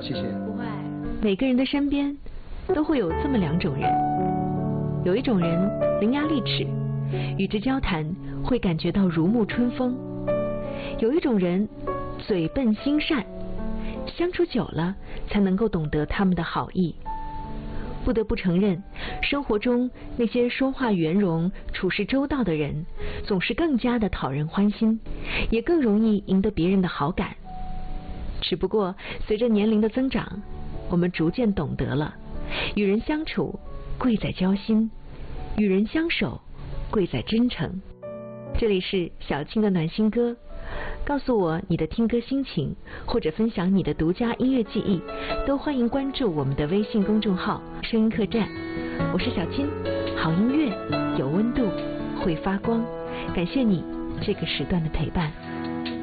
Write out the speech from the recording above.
谢谢。 不会。 每个人的身边都会有这么两种人，有一种人伶牙俐齿，与之交谈会感觉到如沐春风；有一种人嘴笨心善，相处久了才能够懂得他们的好意。不得不承认，生活中那些说话圆融、处事周到的人，总是更加的讨人欢心，也更容易赢得别人的好感。只不过随着年龄的增长，我们逐渐懂得了，与人相处贵在交心，与人相守贵在真诚。这里是小青的暖心歌，告诉我你的听歌心情，或者分享你的独家音乐记忆，都欢迎关注我们的微信公众号声音客栈。我是小青，好音乐有温度，会发光。感谢你这个时段的陪伴。